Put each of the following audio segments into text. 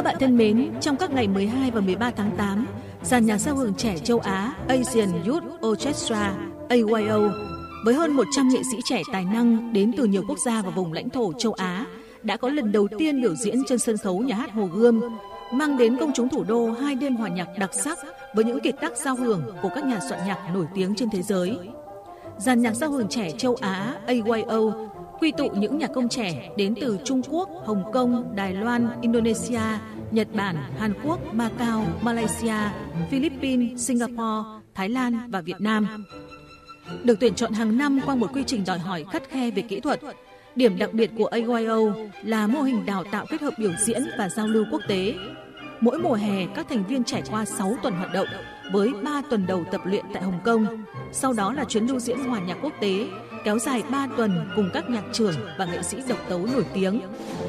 bạn thân mến, trong các ngày 12 và 13 tháng 8, dàn nhạc giao hưởng trẻ châu Á Asian Youth Orchestra AYO với hơn 100 nghệ sĩ trẻ tài năng đến từ nhiều quốc gia và vùng lãnh thổ châu Á đã có lần đầu tiên biểu diễn trên sân khấu nhà hát Hồ Gươm, mang đến công chúng thủ đô 2 đêm hòa nhạc đặc sắc với những kiệt tác giao hưởng của các nhà soạn nhạc nổi tiếng trên thế giới. Dàn nhạc giao hưởng trẻ châu Á AYO quy tụ những nhạc công trẻ đến từ Trung Quốc, Hồng Kông, Đài Loan, Indonesia, Nhật Bản, Hàn Quốc, Macau, Malaysia, Philippines, Singapore, Thái Lan và Việt Nam. Được tuyển chọn hàng năm qua một quy trình đòi hỏi khắt khe về kỹ thuật, điểm đặc biệt của AYO là mô hình đào tạo kết hợp biểu diễn và giao lưu quốc tế. Mỗi mùa hè, các thành viên trải qua 6 tuần hoạt động với 3 tuần đầu tập luyện tại Hồng Kông. Sau đó là chuyến lưu diễn hòa nhạc quốc tế kéo dài 3 tuần cùng các nhạc trưởng và nghệ sĩ độc tấu nổi tiếng.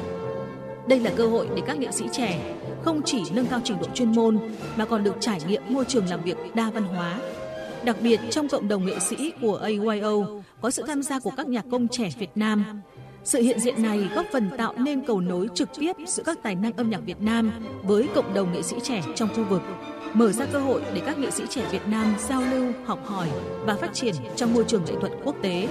Đây là cơ hội để các nghệ sĩ trẻ không chỉ nâng cao trình độ chuyên môn mà còn được trải nghiệm môi trường làm việc đa văn hóa. Đặc biệt trong cộng đồng nghệ sĩ của AYO có sự tham gia của các nhạc công trẻ Việt Nam. Sự hiện diện này góp phần tạo nên cầu nối trực tiếp giữa các tài năng âm nhạc Việt Nam với cộng đồng nghệ sĩ trẻ trong khu vực, mở ra cơ hội để các nghệ sĩ trẻ Việt Nam giao lưu, học hỏi và phát triển trong môi trường nghệ thuật quốc tế.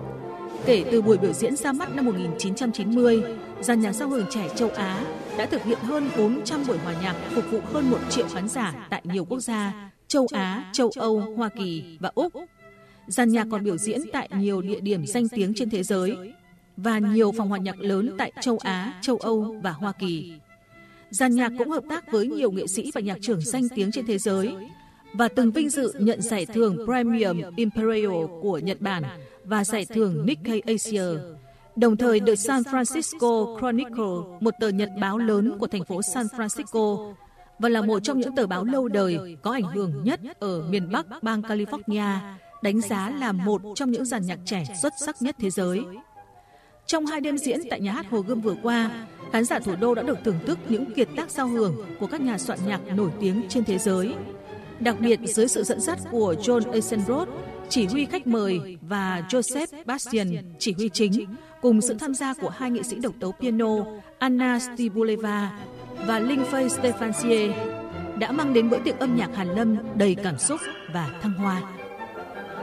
Kể từ buổi biểu diễn ra mắt năm 1990, dàn nhạc giao hưởng trẻ châu Á đã thực hiện hơn 400 buổi hòa nhạc phục vụ hơn 1 triệu khán giả tại nhiều quốc gia châu Á, châu Âu, Hoa Kỳ và Úc. Dàn nhạc còn biểu diễn tại nhiều địa điểm danh tiếng trên thế giới và nhiều phòng hòa nhạc lớn tại châu Á, châu Âu và Hoa Kỳ. Dàn nhạc cũng hợp tác với nhiều nghệ sĩ và nhạc trưởng danh tiếng trên thế giới và từng vinh dự nhận giải thưởng Premium Imperial của Nhật Bản và giải thưởng Nikkei Asia. Đồng thời, The San Francisco Chronicle, một tờ nhật báo lớn của thành phố San Francisco và là một trong những tờ báo lâu đời có ảnh hưởng nhất ở miền Bắc bang California, đánh giá là một trong những dàn nhạc trẻ xuất sắc nhất thế giới. Trong 2 đêm diễn tại nhà hát Hồ Gươm vừa qua, khán giả thủ đô đã được thưởng thức những kiệt tác giao hưởng của các nhà soạn nhạc nổi tiếng trên thế giới. Đặc biệt dưới sự dẫn dắt của John Eisenroth, chỉ huy khách mời, và Joseph Bastian, chỉ huy chính, cùng sự tham gia của 2 nghệ sĩ độc tấu piano Anna Stibuleva và Linh Fei Stefansier đã mang đến bữa tiệc âm nhạc hàn lâm đầy cảm xúc và thăng hoa.